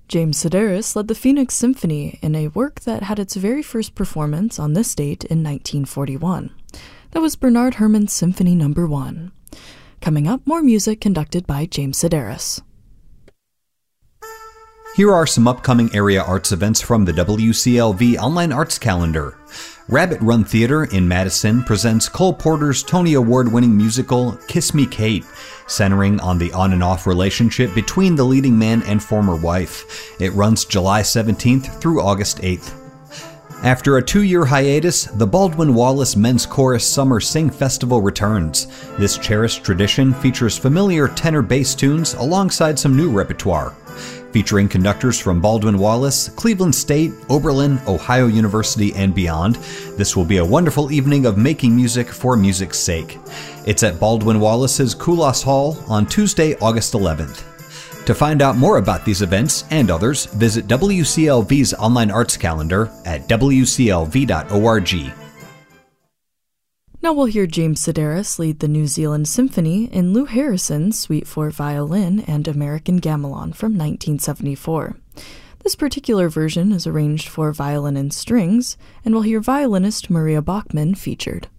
James Sedaris led the Phoenix Symphony in a work that had its very first performance on this date in 1941. That was Bernard Herrmann's Symphony No. 1. Coming up, more music conducted by James Sedaris. Here are some upcoming area arts events from the WCLV Online Arts Calendar. Rabbit Run Theater in Madison presents Cole Porter's Tony Award-winning musical Kiss Me Kate, centering on the on-and-off relationship between the leading man and former wife. It runs July 17th through August 8th. After a 2-year hiatus, the Baldwin Wallace Men's Chorus Summer Sing Festival returns. This cherished tradition features familiar tenor bass tunes alongside some new repertoire. Featuring conductors from Baldwin Wallace, Cleveland State, Oberlin, Ohio University, and beyond, this will be a wonderful evening of making music for music's sake. It's at Baldwin Wallace's Koulos Hall on Tuesday, August 11th. To find out more about these events and others, visit WCLV's online arts calendar at wclv.org. Now we'll hear James Sedaris lead the New Zealand Symphony in Lou Harrison's Suite for Violin and American Gamelan from 1974. This particular version is arranged for violin and strings, and we'll hear violinist Maria Bachmann featured.